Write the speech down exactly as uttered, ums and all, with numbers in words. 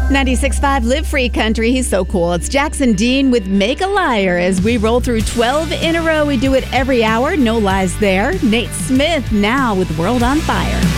ninety-six point five Live Free Country. He's so cool. It's Jackson Dean with Make a Liar as we roll through twelve in a row. We do it every hour. No lies there. Nate Smith now with World on Fire.